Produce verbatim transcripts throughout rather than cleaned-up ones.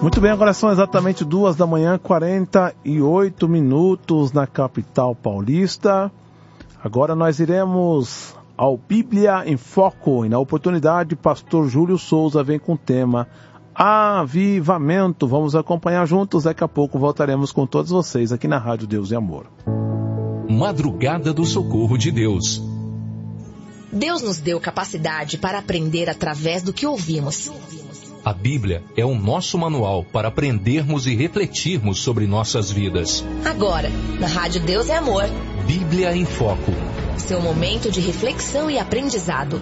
Muito bem, agora são exatamente duas da manhã, quarenta e oito minutos na capital paulista. Agora nós iremos ao Bíblia em Foco e na oportunidade pastor Júlio Souza vem com o tema Avivamento. Vamos acompanhar juntos, daqui a pouco voltaremos com todos vocês aqui na Rádio Deus e Amor. Madrugada do Socorro de Deus. Deus nos deu capacidade para aprender através do que ouvimos. A Bíblia é o nosso manual para aprendermos e refletirmos sobre nossas vidas. Agora, na Rádio Deus é Amor. Bíblia em Foco. Seu momento de reflexão e aprendizado.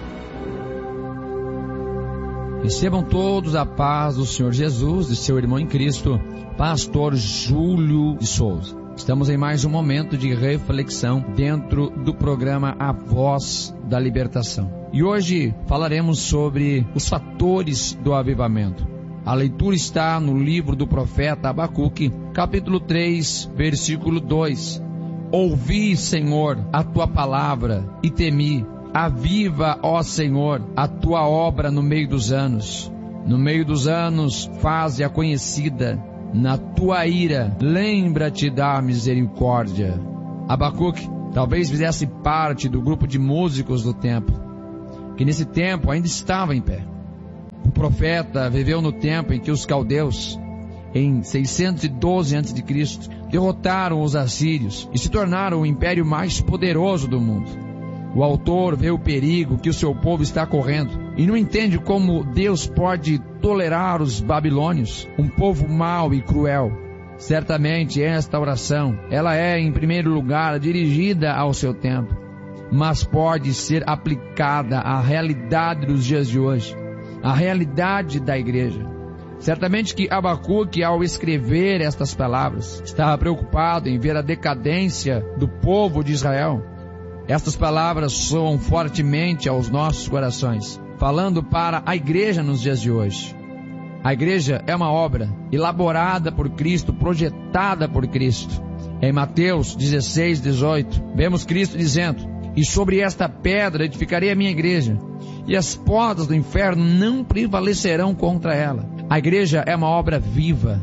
Recebam todos a paz do Senhor Jesus e seu irmão em Cristo, pastor Júlio de Souza. Estamos em mais um momento de reflexão dentro do programa A Voz da Libertação. E hoje falaremos sobre os fatores do avivamento. A leitura está no livro do profeta Abacuque, capítulo três, versículo dois. Ouvi, Senhor, a tua palavra e temi. Aviva, ó Senhor, a tua obra no meio dos anos. No meio dos anos, faze-a conhecida. Na tua ira, lembra-te da misericórdia. Abacuque talvez fizesse parte do grupo de músicos do templo, que nesse tempo ainda estava em pé. O profeta viveu no tempo em que os caldeus, em seiscentos e doze antes de Cristo, derrotaram os assírios e se tornaram o império mais poderoso do mundo. O autor vê o perigo que o seu povo está correndo e não entende como Deus pode tolerar os babilônios, um povo mau e cruel. Certamente esta oração, ela é em primeiro lugar dirigida ao seu tempo, mas pode ser aplicada à realidade dos dias de hoje, à realidade da igreja. Certamente que Abacuque, ao escrever estas palavras, estava preocupado em ver a decadência do povo de Israel. Estas palavras soam fortemente aos nossos corações, falando para a igreja nos dias de hoje. A igreja é uma obra elaborada por Cristo, projetada por Cristo. Em Mateus dezesseis, dezoito, vemos Cristo dizendo: e sobre esta pedra edificarei a minha igreja, e as portas do inferno não prevalecerão contra ela. A igreja é uma obra viva,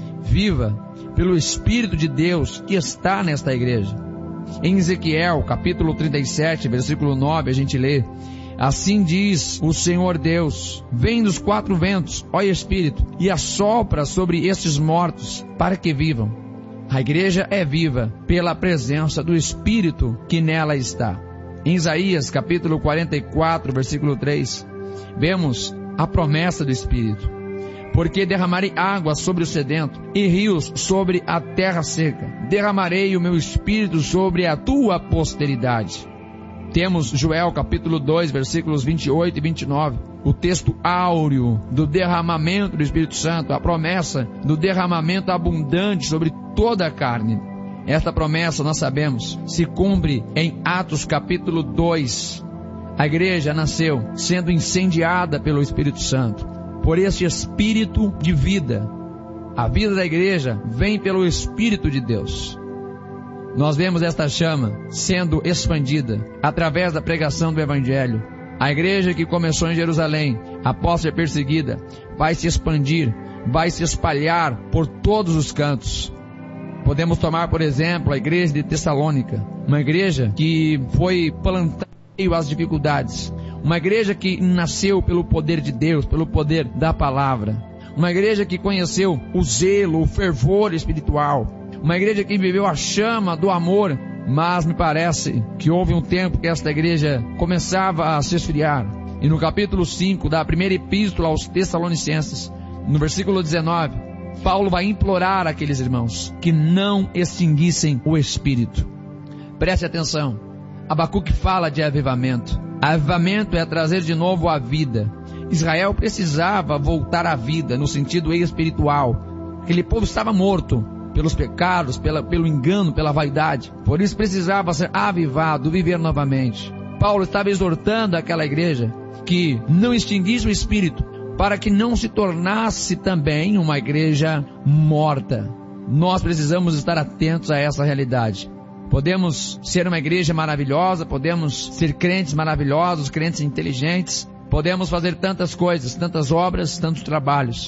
viva pelo Espírito de Deus que está nesta igreja. Em Ezequiel, capítulo trinta e sete, versículo nove, a gente lê: assim diz o Senhor Deus, vem dos quatro ventos, ó Espírito, e assopra sobre estes mortos, para que vivam. A igreja é viva pela presença do Espírito que nela está. Em Isaías, capítulo quarenta e quatro, versículo três, vemos a promessa do Espírito: porque derramarei água sobre o sedento e rios sobre a terra seca. Derramarei o meu espírito sobre a tua posteridade. Temos Joel capítulo dois, versículos vinte e oito e vinte e nove. O texto áureo do derramamento do Espírito Santo, a promessa do derramamento abundante sobre toda a carne. Esta promessa, nós sabemos, se cumpre em Atos capítulo dois. A igreja nasceu sendo incendiada pelo Espírito Santo, por este Espírito de vida. A vida da igreja vem pelo Espírito de Deus. Nós vemos esta chama sendo expandida através da pregação do Evangelho. A igreja que começou em Jerusalém, após ser perseguida, vai se expandir, vai se espalhar por todos os cantos. Podemos tomar, por exemplo, a igreja de Tessalônica, uma igreja que foi plantada em meio às dificuldades. Uma igreja que nasceu pelo poder de Deus, pelo poder da palavra. Uma igreja que conheceu o zelo, o fervor espiritual. Uma igreja que viveu a chama do amor. Mas me parece que houve um tempo que esta igreja começava a se esfriar. E no capítulo cinco da primeira epístola aos Tessalonicenses, no versículo dezenove, Paulo vai implorar àqueles irmãos que não extinguissem o Espírito. Preste atenção. Abacuque fala de avivamento. Avivamento é trazer de novo a vida. Israel precisava voltar à vida no sentido espiritual. Aquele povo estava morto pelos pecados, pela, pelo engano, pela vaidade. Por isso precisava ser avivado, viver novamente. Paulo estava exortando aquela igreja que não extinguisse o Espírito, para que não se tornasse também uma igreja morta. Nós precisamos estar atentos a essa realidade. Podemos ser uma igreja maravilhosa, podemos ser crentes maravilhosos, crentes inteligentes, podemos fazer tantas coisas, tantas obras, tantos trabalhos,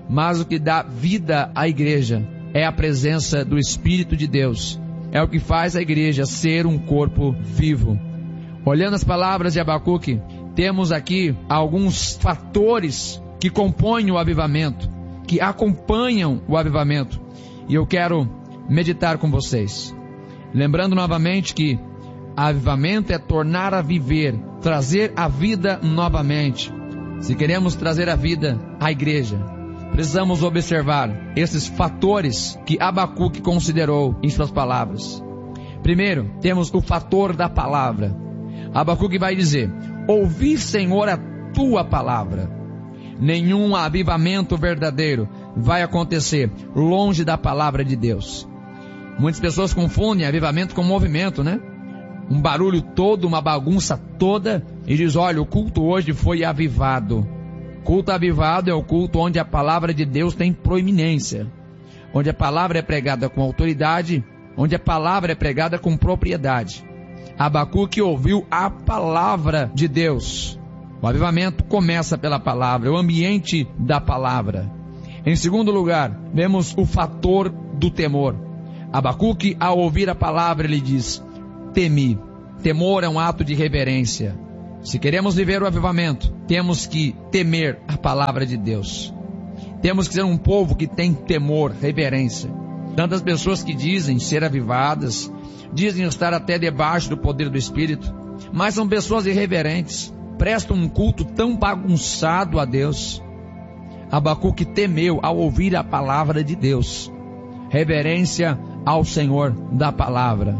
Mas o que dá vida à igreja é a presença do Espírito de Deus. É o que faz a igreja ser um corpo vivo. Olhando as palavras de Abacuque, temos aqui alguns fatores que compõem o avivamento, que acompanham o avivamento. E eu quero meditar com vocês. Lembrando novamente que avivamento é tornar a viver, trazer a vida novamente. Se queremos trazer a vida à igreja, precisamos observar esses fatores que Abacuque considerou em suas palavras. Primeiro, temos o fator da palavra. Abacuque vai dizer: ouvi, Senhor, a tua palavra. Nenhum avivamento verdadeiro vai acontecer longe da palavra de Deus. Muitas pessoas confundem avivamento com movimento, né? Um barulho todo, uma bagunça toda, e diz: olha, o culto hoje foi avivado. Culto avivado é o culto onde a palavra de Deus tem proeminência, onde a palavra é pregada com autoridade, onde a palavra é pregada com propriedade. Abacuque ouviu a palavra de Deus. O avivamento começa pela palavra, o ambiente da palavra. Em segundo lugar, vemos o fator do temor. Abacuque, ao ouvir a palavra, ele diz: temi. Temor é um ato de reverência. Se queremos viver o avivamento, temos que temer a palavra de Deus. Temos que ser um povo que tem temor, reverência. Tantas pessoas que dizem ser avivadas, dizem estar até debaixo do poder do Espírito, mas são pessoas irreverentes, prestam um culto tão bagunçado a Deus. Abacuque temeu ao ouvir a palavra de Deus. Reverência ao Senhor da palavra.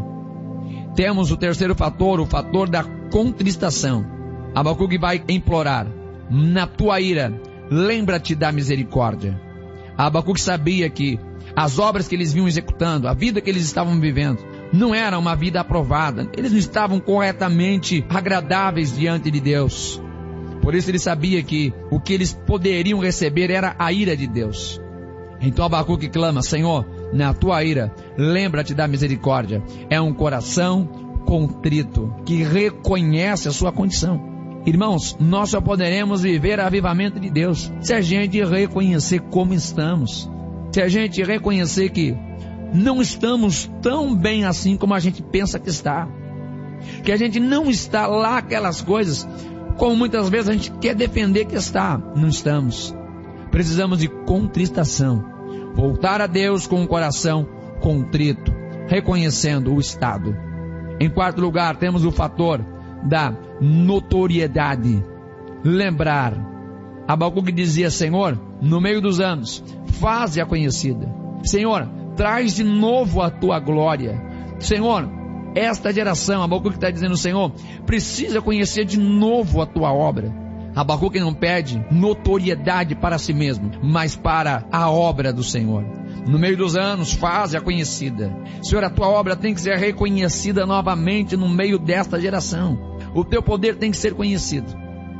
Temos o terceiro fator, o fator da contristação. Abacuque vai implorar: na tua ira, lembra-te da misericórdia. Abacuque sabia que as obras que eles vinham executando, a vida que eles estavam vivendo, não era uma vida aprovada. Eles não estavam corretamente agradáveis diante de Deus. Por isso ele sabia que o que eles poderiam receber era a ira de Deus. Então Abacuque clama: Senhor, na tua ira, lembra-te da misericórdia. É um coração contrito, que reconhece a sua condição. Irmãos, nós só poderemos viver avivamento de Deus se a gente reconhecer como estamos. Se a gente reconhecer que não estamos tão bem assim como a gente pensa que está. Que a gente não está lá aquelas coisas como muitas vezes a gente quer defender que está. Não estamos. Precisamos de contristação. Voltar a Deus com o coração contrito, reconhecendo o estado. Em quarto lugar, temos o fator da notoriedade. Lembrar. Abacuque dizia: Senhor, no meio dos anos, faze-a conhecida. Senhor, traz de novo a tua glória. Senhor, esta geração, Abacuque está dizendo: Senhor, precisa conhecer de novo a tua obra. Abacuque não pede notoriedade para si mesmo, mas para a obra do Senhor. No meio dos anos, faze-a conhecida. Senhor, a tua obra tem que ser reconhecida novamente no meio desta geração. O teu poder tem que ser conhecido.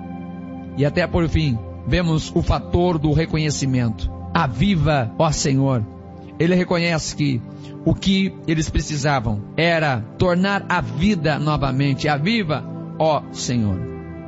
E até por fim, vemos o fator do reconhecimento. Aviva, ó Senhor. Ele reconhece que o que eles precisavam era tornar a vida novamente. Aviva, ó Senhor.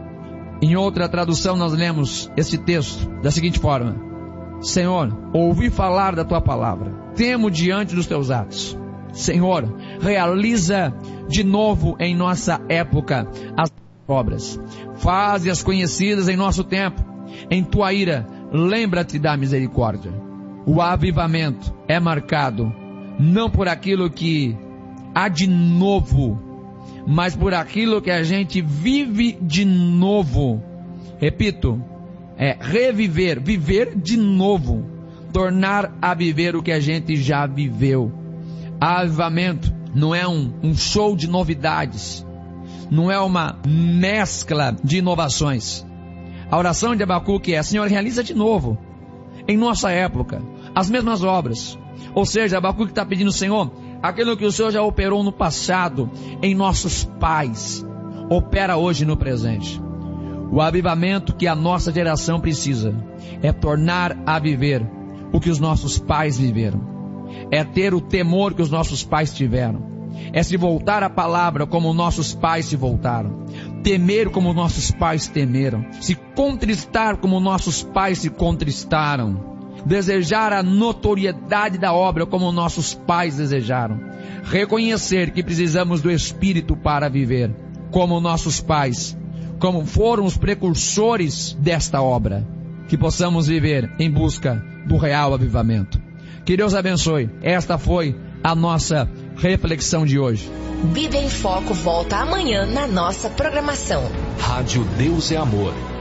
Em outra tradução nós lemos esse texto da seguinte forma: Senhor, ouvi falar da tua palavra, temo diante dos teus atos. Senhor, realiza de novo em nossa época as obras, faze-as conhecidas em nosso tempo. Em tua ira, lembra-te da misericórdia. O avivamento é marcado não por aquilo que há de novo, mas por aquilo que a gente vive de novo. Repito, é reviver, viver de novo, tornar a viver o que a gente já viveu. Avivamento não é um, um show de novidades, não é uma mescla de inovações. A oração de Abacuque é: Senhor, realiza de novo, em nossa época, as mesmas obras. Ou seja, Abacuque está pedindo: Senhor, aquilo que o Senhor já operou no passado, em nossos pais, opera hoje no presente. O avivamento que a nossa geração precisa é tornar a viver o que os nossos pais viveram, é ter o temor que os nossos pais tiveram, é se voltar à palavra como nossos pais se voltaram, temer como nossos pais temeram, se contristar como nossos pais se contristaram. desejar a notoriedade da obra como nossos pais desejaram, reconhecer que precisamos do Espírito para viver, como nossos pais, como foram os precursores desta obra, que possamos viver em busca do real avivamento. Que Deus abençoe. Esta foi a nossa reflexão de hoje. Bíblia em Foco volta amanhã na nossa programação. Rádio Deus é Amor.